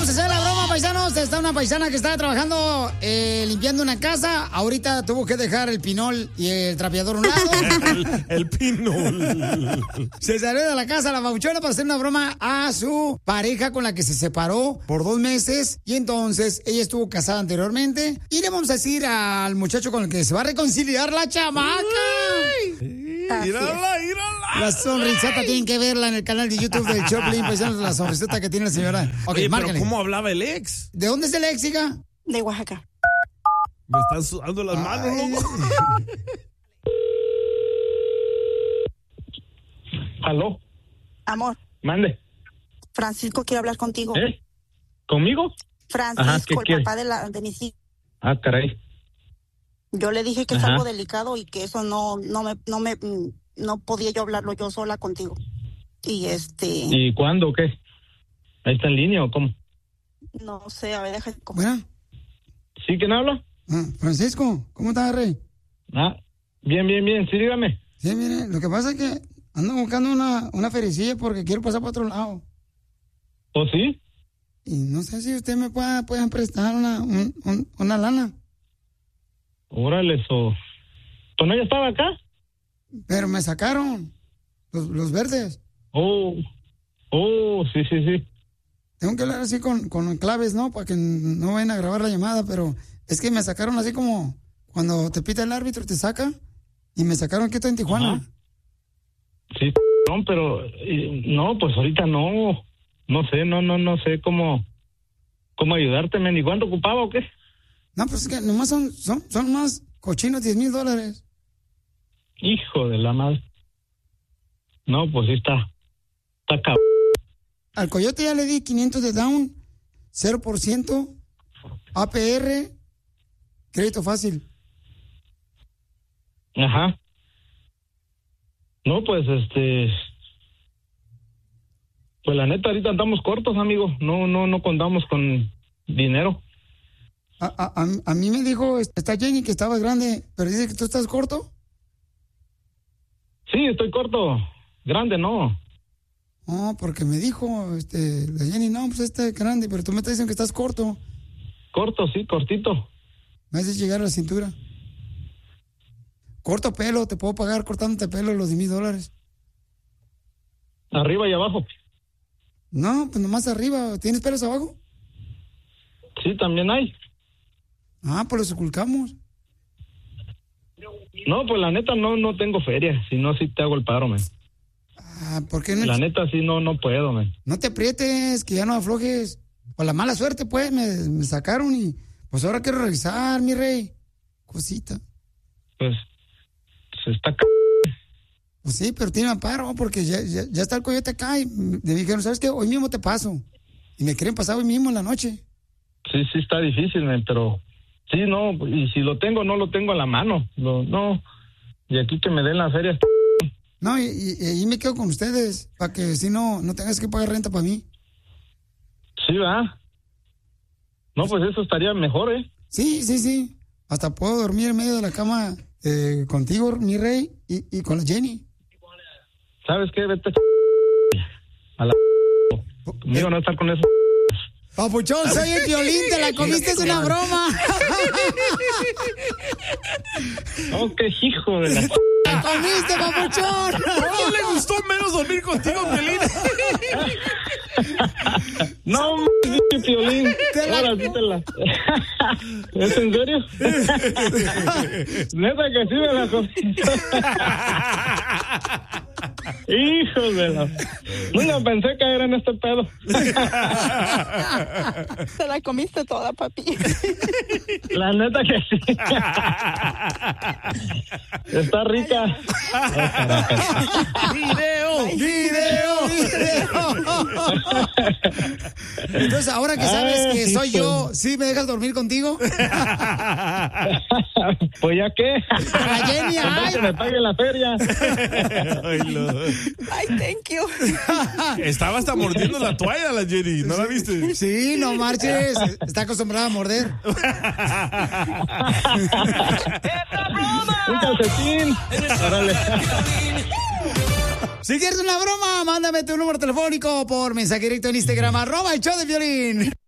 vamos a hacer la broma, paisanos. Está una paisana que estaba trabajando limpiando una casa. Ahorita tuvo que dejar el pinol y el trapeador a un lado. el pinol. Se salió de la casa la babuchona para hacer una broma a su pareja con la que se separó por 2 meses. Y entonces ella estuvo casada anteriormente. Y le vamos a decir al muchacho con el que se va a reconciliar la chamaca. ¡Mírala! La sonrisota tienen que verla en el canal de YouTube del Choplin, paisanos, la sonrisota que tiene la señora. Ok, oye, márcale. pero ¿cómo hablaba el ex? ¿De dónde es el ex, hija? De Oaxaca. Me están sudando las manos, loco. ¿Aló? Amor. Mande. Francisco quiere hablar contigo. ¿Conmigo? Francisco, el papá de mis hijos. Ah, caray. Yo le dije que es algo delicado y que eso no podía yo hablarlo yo sola contigo. ¿Y cuándo o qué? ¿Ahí está en línea o cómo? No sé, a ver, déjame. Bueno. ¿Sí? ¿Quién habla? Francisco, ¿cómo estás, Rey? Bien, sí, dígame. Sí, mire, lo que pasa es que ando buscando una feriecilla porque quiero pasar para otro lado. ¿Oh, sí? Y no sé si usted me puede prestar una lana. Órale, eso. ¿Tú no ya estaba acá? Pero me sacaron los verdes. Oh, sí. Tengo que hablar así con claves, ¿no? Para que no vayan a grabar la llamada, pero es que me sacaron así como cuando te pita el árbitro, te saca, y me sacaron aquí en Tijuana. Ajá. Sí, no, pero no, pues ahorita no sé cómo ayudarte, men. ¿Y cuánto ocupaba o qué? No, pues es que nomás son más cochinos $10,000. Hijo de la madre. No, pues sí está cabrón. Al coyote ya le di 500 de down, 0%, APR, crédito fácil. Ajá. No, pues pues la neta ahorita andamos cortos, amigo. No contamos con dinero. A mí me dijo esta Jenny que estabas grande, pero dice que tú estás corto. Sí, estoy corto. Grande, no. No, porque me dijo la Jenny, no, pues grande, pero tú me estás diciendo que estás corto. Corto, sí, cortito. Me haces llegar a la cintura. Corto pelo, te puedo pagar cortándote pelo los $10,000. ¿Arriba y abajo? No, pues nomás arriba. ¿Tienes pelos abajo? Sí, también hay. Pues los ocultamos. No, pues la neta no tengo feria. Si no, sí te hago el paro, man. ¿Por qué no? La neta sí no puedo, man. No te aprietes, que ya no aflojes. Por la mala suerte, pues, me sacaron y pues ahora quiero revisar, mi rey. Cosita. Pues está Pues sí, pero tiene amparo porque ya está el coyote acá y me dijeron, ¿sabes qué? Hoy mismo te paso. Y me quieren pasar hoy mismo en la noche. Sí está difícil, man, pero sí, no, y si lo tengo, no lo tengo a la mano. No, y aquí que me den la feria. No, y ahí me quedo con ustedes, para que si no tengas que pagar renta para mí. Sí, ¿verdad? No, pues eso estaría mejor, ¿eh? Sí. Hasta puedo dormir en medio de la cama contigo, mi rey, y con la Jenny. ¿Sabes qué? Vete a la... Conmigo no estar con eso. Papuchón, soy el Piolín, te la comiste, es una broma. Oh, qué hijo de la... ¡La comiste, papuchón! ¿No le gustó menos dormir contigo, Piolín? No, Piolín. Ahora sí te la... ¿Es en serio? Neta que sí me la comí. Hijos de la... Nunca pensé caer en este pedo. Te la comiste toda, papi. La neta que sí. Está rica. ¡Video! Entonces, ahora que sabes que soy yo, ¿sí me dejas dormir contigo? Pues ya qué. La Jenny, que me pague la feria. Ay, thank you. Estaba hasta mordiendo la toalla la Jenny, ¿no la viste? Sí, no marches. Está acostumbrada a morder. Un calcetín. Órale. Si quieres una broma, mándame tu número telefónico por mensaje directo en Instagram, @el show de Piolín.